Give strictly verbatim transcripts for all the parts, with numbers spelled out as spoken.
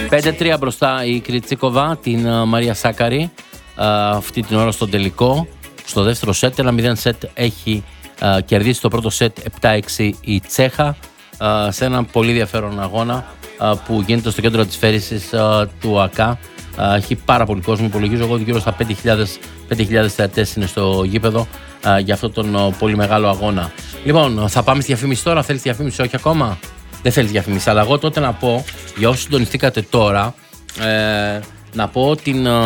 πέντε τρία μπροστά η Κριτσίκοβα, την uh, Μαρία Σάκαρη, uh, αυτή την ώρα στον τελικό. Στο δεύτερο σετ, ένα μηδέν σετ έχει uh, κερδίσει το πρώτο σετ επτά έξι η Τσέχα, uh, σε έναν πολύ ενδιαφέρον αγώνα uh, που γίνεται στο κέντρο της φέρησης uh, του ΑΚΑ. Uh, έχει πάρα πολύ κόσμο, υπολογίζω εγώ γύρω στα πέντε χιλιάδες θεατές είναι στο γήπεδο uh, για αυτόν τον uh, πολύ μεγάλο αγώνα. Λοιπόν, θα πάμε στη διαφήμιση τώρα. Θέλεις διαφήμιση, όχι ακόμα? Δεν θέλεις διαφήμιση, αλλά εγώ τότε να πω, για όσους συντονιστήκατε τώρα, ε, να πω την, ε,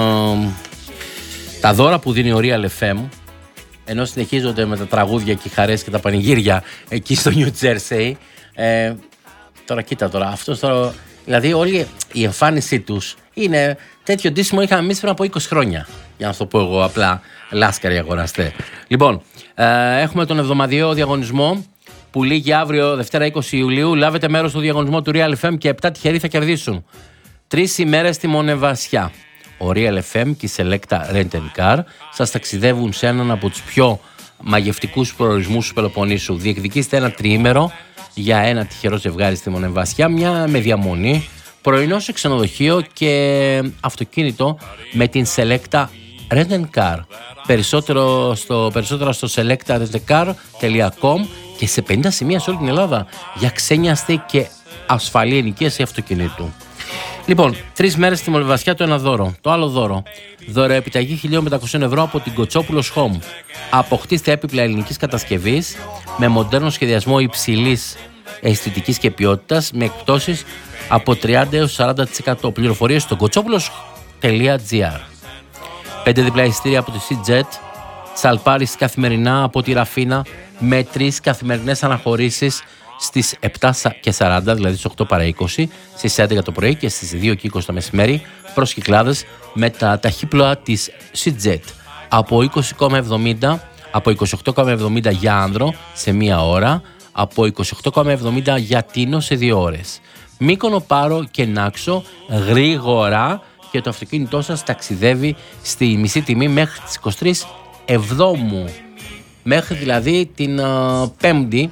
τα δώρα που δίνει ο Real εφ εμ, ενώ συνεχίζονται με τα τραγούδια και οι χαρές και τα πανηγύρια εκεί στο New Jersey. Ε, τώρα κοίτα τώρα, αυτό τώρα, δηλαδή όλη η εμφάνισή τους είναι τέτοιο ντύσιμο είχαμε εμείς πριν από είκοσι χρόνια, για να σου το πω εγώ απλά λάσκαροι αγοραστέ. Λοιπόν, ε, έχουμε τον εβδομαδιαίο διαγωνισμό που λήγει αύριο Δευτέρα είκοσι Ιουλίου. Λάβετε μέρος στο διαγωνισμό του Real εφ εμ και επτά τυχεροί θα κερδίσουν τρεις ημέρες στη Μονεβασιά. Ο Real εφ εμ και η Selecta Rent and Car σας ταξιδεύουν σε έναν από τους πιο μαγευτικούς προορισμούς του Πελοποννήσου. Διεκδικήστε ένα τριήμερο για ένα τυχερό ζευγάρι στη Μονεβασιά, μια με διαμονή, πρωινό σε ξενοδοχείο και αυτοκίνητο με την Selecta Rent and Car. Περισσότερο στο, περισσότερα στο selecta rent and car τελεία com και σε πενήντα σημεία σε όλη την Ελλάδα για ξένιαστη και ασφαλή ενοικίαση αυτοκινήτου. Λοιπόν, τρεις μέρες στη Μονεβασιά, το ένα δώρο. Το άλλο δώρο, δωροεπιταγή χίλια πεντακόσια ευρώ από την Κοτσόπουλος Home. Αποκτήστε έπιπλα ελληνικής κατασκευής με μοντέρνο σχεδιασμό υψηλής αισθητικής και ποιότητας με εκπτώσεις από τριάντα έως σαράντα τοις εκατό. Πληροφορίες στο κοτσόπουλος τελεία τζι άρ. Πέντε διπλά εισιτήρια από τη Seajet, Σαλπάρης καθημερινά από τη Ραφίνα με τρεις καθημερινές αναχωρήσεις στις επτά και σαράντα, δηλαδή στις οκτώ παρά είκοσι, στις έντεκα το πρωί και στις δύο και είκοσι το μεσημέρι, προς Κυκλάδες με τα ταχύπλοα της Seajet. Από είκοσι κόμμα εβδομήντα, από είκοσι οκτώ κόμμα εβδομήντα για άνδρο σε μία ώρα, από είκοσι οκτώ κόμμα εβδομήντα για τίνο σε δύο ώρες. Μύκονο, Πάρο και Νάξο γρήγορα και το αυτοκίνητό σας ταξιδεύει στη μισή τιμή μέχρι τις είκοσι τρεις Εβδόμου. Μέχρι δηλαδή την uh, Πέμπτη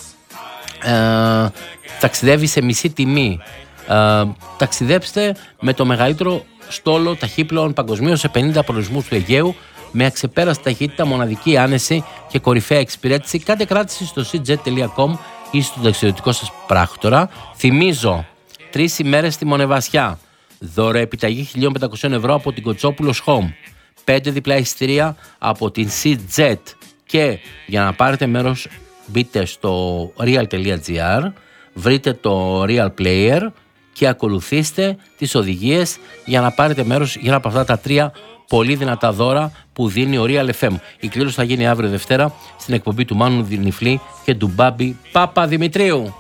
uh, ταξιδεύει σε μισή τιμή. Uh, ταξιδέψτε με το μεγαλύτερο στόλο ταχύπλοων παγκοσμίως σε πενήντα προορισμούς του Αιγαίου με αξεπέραστη ταχύτητα, μοναδική άνεση και κορυφαία εξυπηρέτηση. Κάντε κράτηση στο seajet τελεία com ή στο ταξιδιωτικό σας πράκτορα. Θυμίζω, τρεις ημέρες στη Μονεβασιά. Δώρο επιταγή χίλια πεντακόσια ευρώ από την Κοτσόπουλος Home. πέντε διπλά εισιτήρια από την Seajet. Και για να πάρετε μέρος μπείτε στο real τελεία τζι άρ, βρείτε το Real Player και ακολουθήστε τις οδηγίες για να πάρετε μέρος για ένα από αυτά τα τρία πολύ δυνατά δώρα που δίνει ο Real εφ εμ. Η κλήρωση θα γίνει αύριο Δευτέρα στην εκπομπή του Μάνου Δινιφλή και του Μπάμπη Παπαδημητρίου.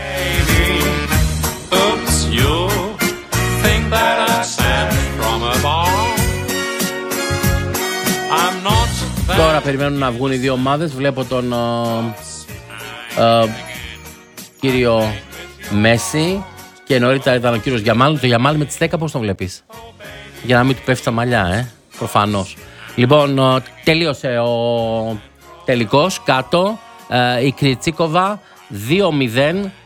Τώρα περιμένουν να βγουν οι δύο ομάδες. Βλέπω τον uh, uh, κύριο Μέση και νωρίτερα ήταν ο κύριος Γιαμάλ. Το Γιαμάλ με τη στέκα πώς τον βλέπεις? Για να μην του πέφτει τα μαλλιά, ε, προφανώς. Λοιπόν, uh, τελείωσε ο τελικός. Κάτω uh, η Κριτσίκοβα δύο μηδέν